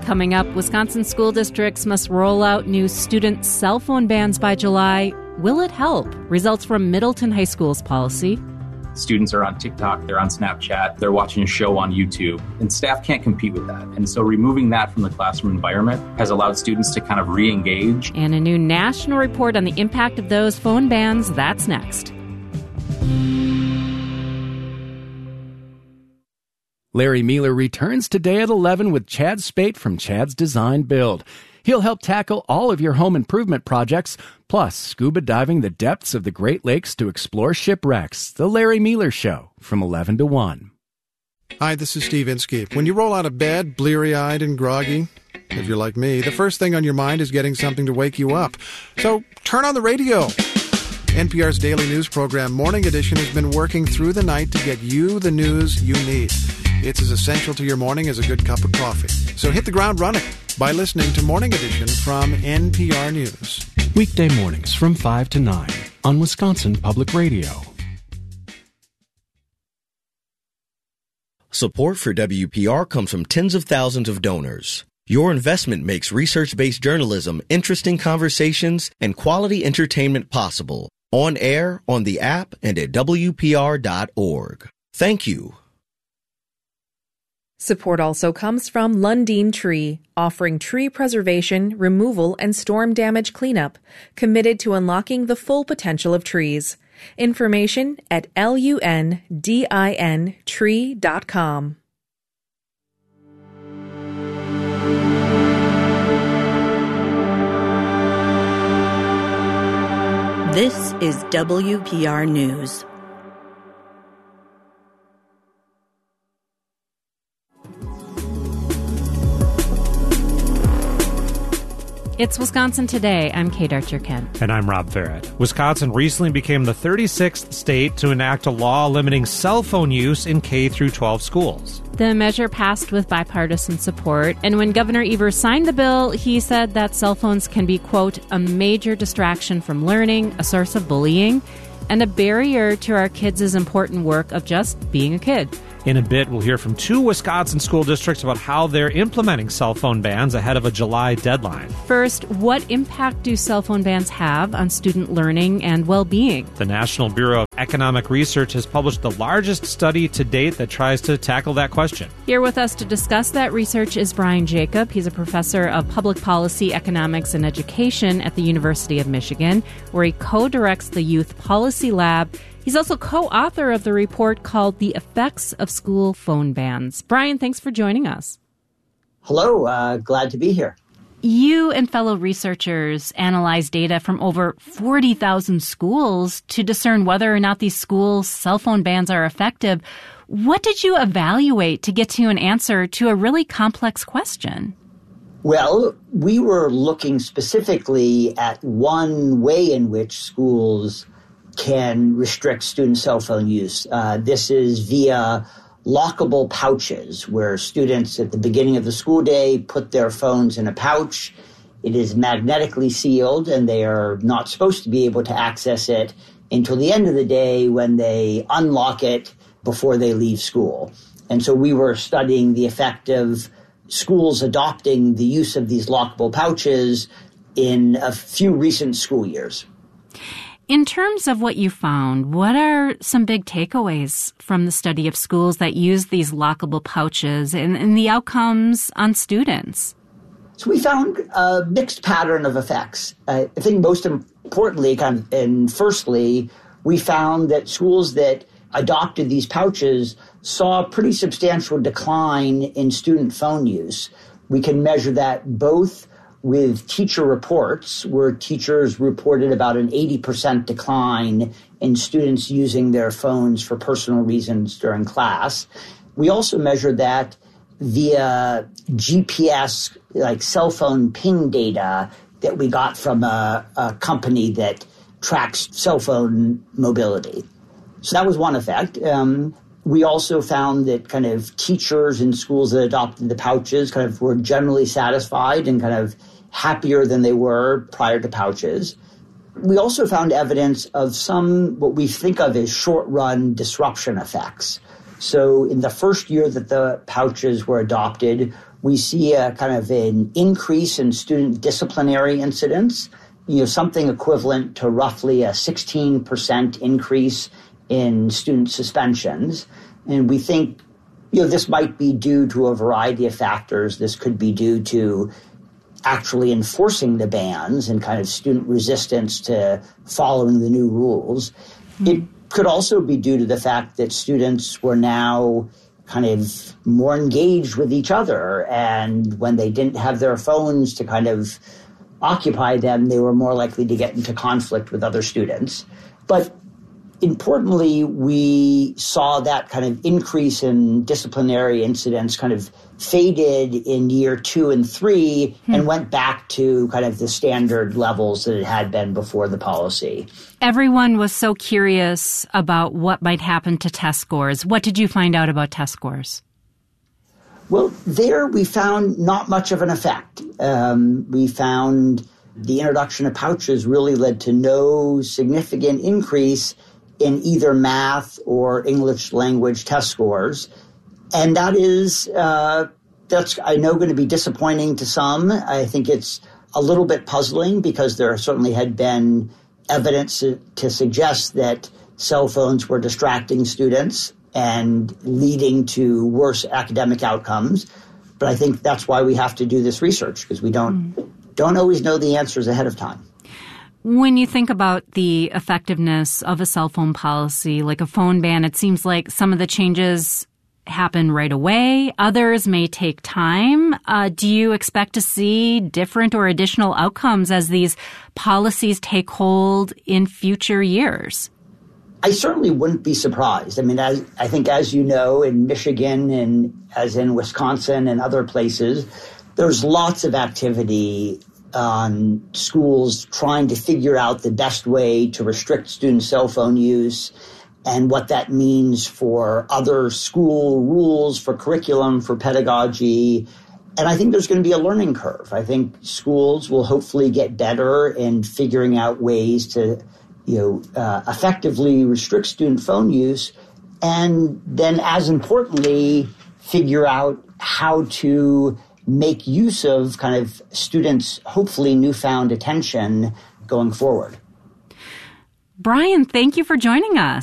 Coming up, Wisconsin school districts must roll out new student cell phone bans by July. Will it help? Results from Middleton High School's policy. Students are on TikTok, they're on Snapchat, they're watching a show on YouTube, and staff can't compete with that. And so removing that from the classroom environment has allowed students to kind of re-engage. And a new national report on the impact of those phone bans, that's next. Larry Mealer returns today at 11 with Chad Spate from Chad's Design Build. He'll help tackle all of your home improvement projects, plus scuba diving the depths of the Great Lakes to explore shipwrecks. The Larry Mealer Show from 11 to 1. Hi, this is Steve Inskeep. When you roll out of bed, bleary-eyed and groggy, if you're like me, the first thing on your mind is getting something to wake you up. So turn on the radio. NPR's daily news program, Morning Edition, has been working through the night to get you the news you need. It's as essential to your morning as a good cup of coffee. So hit the ground running by listening to Morning Edition from NPR News. Weekday mornings from 5 to 9 on Wisconsin Public Radio. Support for WPR comes from tens of thousands of donors. Your investment makes research-based journalism, interesting conversations, and quality entertainment possible. On air, on the app, and at WPR.org. Thank you. Support also comes from Lundin Tree, offering tree preservation, removal, and storm damage cleanup, committed to unlocking the full potential of trees. Information at LUNDINtree.com. This is WPR News. It's Wisconsin Today. I'm Kate Archer-Kent. And I'm Rob Farrett. Wisconsin recently became the 36th state to enact a law limiting cell phone use in K through 12 schools. The measure passed with bipartisan support, and when Governor Evers signed the bill, he said that cell phones can be, quote, a major distraction from learning, a source of bullying, and a barrier to our kids' important work of just being a kid. In a bit, we'll hear from 2 Wisconsin school districts about how they're implementing cell phone bans ahead of a July deadline. First, what impact do cell phone bans have on student learning and well-being? The National Bureau of Economic Research has published the largest study to date that tries to tackle that question. Here with us to discuss that research is Brian Jacob. He's a professor of public policy, economics, and education at the University of Michigan, where he co-directs the Youth Policy Lab. He's also co-author of the report called The Effects of School Phone Bans. Brian, thanks for joining us. Hello, glad to be here. You and fellow researchers analyzed data from over 40,000 schools to discern whether or not these schools' cell phone bans are effective. What did you evaluate to get to an answer to a really complex question? Well, we were looking specifically at one way in which schools can restrict student cell phone use. This is via lockable pouches, where students at the beginning of the school day put their phones in a pouch. It is magnetically sealed, and they are not supposed to be able to access it until the end of the day when they unlock it before they leave school. And so we were studying the effect of schools adopting the use of these lockable pouches in a few recent school years. In terms of what you found, what are some big takeaways from the study of schools that use these lockable pouches and the outcomes on students? So we found a mixed pattern of effects. I think most importantly, and firstly, we found that schools that adopted these pouches saw a pretty substantial decline in student phone use. We can measure that both with teacher reports, where teachers reported about an 80% decline in students using their phones for personal reasons during class. We also measured that via GPS, like cell phone ping data that we got from a company that tracks cell phone mobility. So that was one effect. We also found that kind of teachers in schools that adopted the pouches kind of were generally satisfied and kind of happier than they were prior to pouches. We also found evidence of some what we think of as short-run disruption effects. So in the first year that the pouches were adopted, we see a kind of an increase in student disciplinary incidents, something equivalent to roughly a 16% increase in student suspensions. And we think, this might be due to a variety of factors. This could be due to actually enforcing the bans and kind of student resistance to following the new rules. It could also be due to the fact that students were now kind of more engaged with each other. And when they didn't have their phones to kind of occupy them, they were more likely to get into conflict with other students. But importantly, we saw that kind of increase in disciplinary incidents kind of faded in year 2 and 3 and went back to kind of the standard levels that it had been before the policy. Everyone was so curious about what might happen to test scores. What did you find out about test scores? Well, there we found not much of an effect. We found the introduction of pouches really led to no significant increase in either math or English language test scores. And that is, that's, I know, going to be disappointing to some. I think it's a little bit puzzling because there certainly had been evidence to suggest that cell phones were distracting students and leading to worse academic outcomes. But I think that's why we have to do this research, because we don't always know the answers ahead of time. When you think about the effectiveness of a cell phone policy, like a phone ban, it seems like some of the changes happen right away. Others may take time. Do you expect to see different or additional outcomes as these policies take hold in future years? I certainly wouldn't be surprised. I mean, I think, as you know, in Michigan and as in Wisconsin and other places, there's lots of activity on schools trying to figure out the best way to restrict student cell phone use and what that means for other school rules, for curriculum, for pedagogy. And I think there's going to be a learning curve. I think schools will hopefully get better in figuring out ways to, effectively restrict student phone use, and then, as importantly, figure out how to make use of kind of students' hopefully newfound attention going forward. Brian, thank you for joining us.